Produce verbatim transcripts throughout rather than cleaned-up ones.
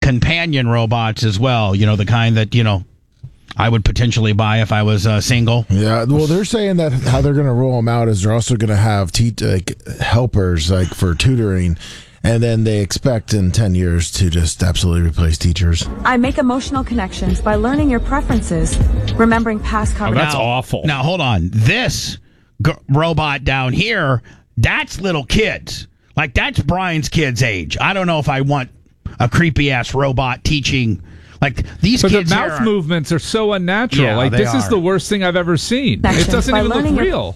companion robots as well. You know, the kind that, you know, I would potentially buy if I was uh, single. Yeah, well, they're saying that how they're going to roll them out is they're also going to have te- like helpers like for tutoring, and then they expect in ten years to just absolutely replace teachers. I make emotional connections by learning your preferences, remembering past Oh, conversations. that's awful. Now, hold on. This g- robot down here, that's little kids. Like, that's Brian's kid's age. I don't know if I want a creepy-ass robot teaching. Like, these but kids the here mouth are, movements are so unnatural. Yeah, like, they this is are. the worst thing I've ever seen. Connections It doesn't by even look learning your- real.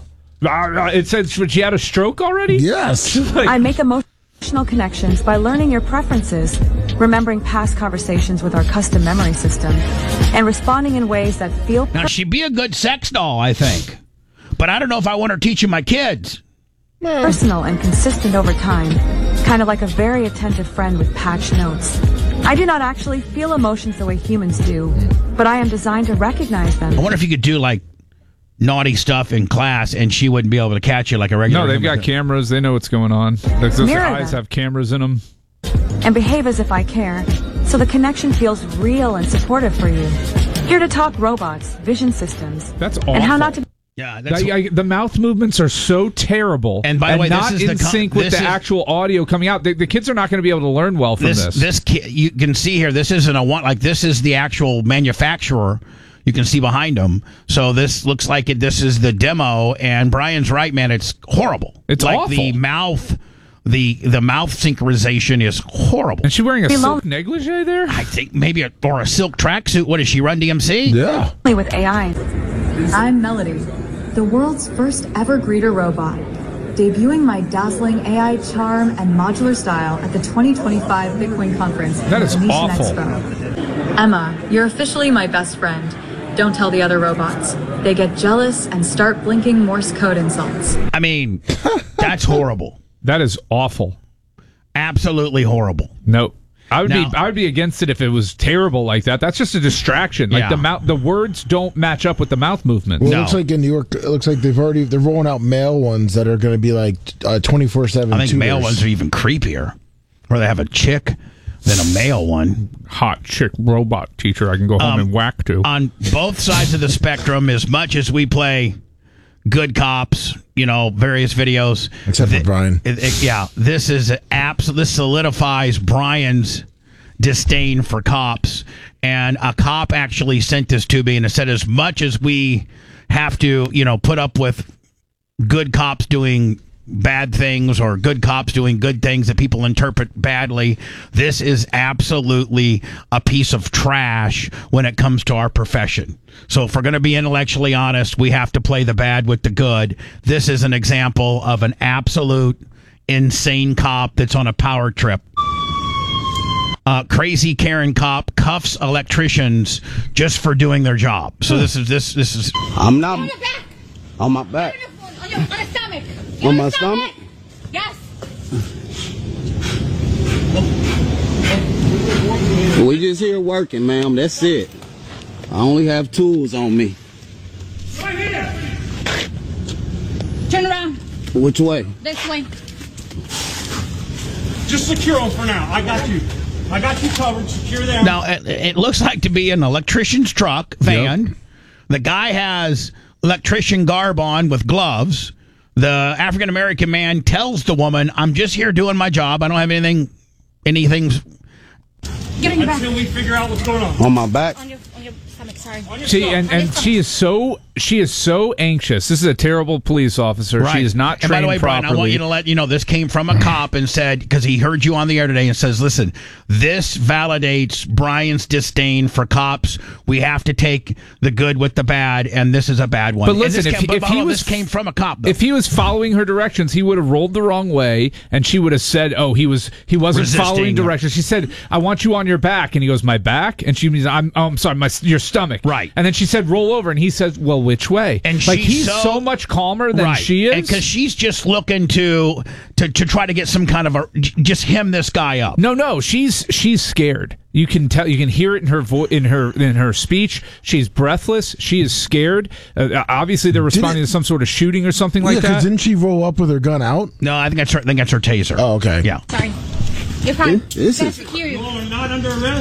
It said she had a stroke already? Yes. Like, I make emotional connections by learning your preferences, remembering past conversations with our custom memory system, and responding in ways that feel Now, she'd be a good sex doll, I think. But I don't know if I want her teaching my kids. personal and consistent over time, kind of like a very attentive friend with patch notes. I do not actually feel emotions the way humans do, but I am designed to recognize them. I wonder if you could do, like, naughty stuff in class and she wouldn't be able to catch you like a regular no, they've human. got cameras. They know what's going on. Those those Mirror eyes them. have cameras in them. And behave as if I care, so the connection feels real and supportive for you. Here to talk robots, vision systems, That's awful. and how not to. Yeah, that's... I- I- the mouth movements are so terrible, And by the way, this not is in the con- sync with this the is- actual audio coming out. The, the kids are not going to be able to learn well from this this. this ki- you can see here, this isn't a one, like, this is the actual manufacturer. You can see behind them. So this looks like it, this is the demo, and Brian's right, man. It's horrible. It's like awful. the mouth, the the mouth synchronization is horrible. And she wearing a Below- silk negligee there? I think maybe a, or a silk tracksuit. What does she run D M C? Yeah. With A I. I'm Melody, the world's first ever greeter robot, debuting my dazzling A I charm and modular style at the twenty twenty-five Bitcoin conference That and is Venetian awful. Expo. Emma, you're officially my best friend. Don't tell the other robots. They get jealous and start blinking Morse code insults. I mean, that's horrible. That is awful. Absolutely horrible. No. I would Now- be I would be against it if it was terrible like that. That's just a distraction. Like Yeah. the mouth the words don't match up with the mouth movements. Well, No. it looks like in New York, it looks like they've already they're rolling out male ones that are going to be like twenty four seven. I think male ones are even creepier, where they have a chick than a male one. Hot chick robot teacher I can go home Um, and whack to. On both sides of the spectrum, as much as we play good cops, you know, various videos. Except for Brian. it- it- yeah, this is abs- This solidifies Brian's disdain for cops. And a cop actually sent this to me and it said, as much as we have to, you know, put up with good cops doing bad things or good cops doing good things that people interpret badly, this is absolutely a piece of trash when it comes to our profession. So if we're going to be intellectually honest, we have to play the bad with the good. This is an example of an absolute insane cop that's on a power trip. Uh, crazy Karen cop cuffs electricians just for doing their job. So this is this this is I'm not On your back. on my back. On your, on your stomach. On Your my stomach? Yes. We just here working, ma'am. That's it. I only have tools on me. Right here. Turn around. Which way? This way. Just secure them for now. I got you. I got you covered. Secure them. now it, it looks like to be an electrician's truck van. Yep. The guy has electrician garb on with gloves. The African American man tells the woman, "I'm just here doing my job. I don't have anything, anything." Get on your back. Until we figure out what's going on. On my back? On your, on your stomach. Sorry. On your She stomach. and, and she is so she is so anxious. This is a terrible police officer. She is not And by trained the way, Brian, properly. I want you to let you know this came from a cop and said, because he heard you on the air today and says, listen, this validates Brian's disdain for cops. We have to take the good with the bad, and this is a bad one. But And listen, this if came, he- but if he hold on, was- this came from a cop, though. If he was following her directions, he would have rolled the wrong way, and she would have said, "Oh, he was he wasn't Resisting. following directions." She said, "I want you on your back," and he goes, "My back," and she means, "I'm oh, I'm sorry, my your stomach." Right. And then she said, "Roll over," and he says, "Well, which way?" And like she's he's so- so, much calmer than right. she is, because she's just looking to, to to try to get some kind of a just hem this guy up. No, no, she's she's scared. You can tell. You can hear it in her vo- in her in her speech. She's breathless. She is scared. Uh, obviously, they're responding it- to some sort of shooting or something Yeah, like because that. didn't she roll up with her gun out? No, I think that's her. I think that's her taser. Oh, okay. Yeah. Sorry. You're fine. This Gonna is- secure you. No, we're not under arrest.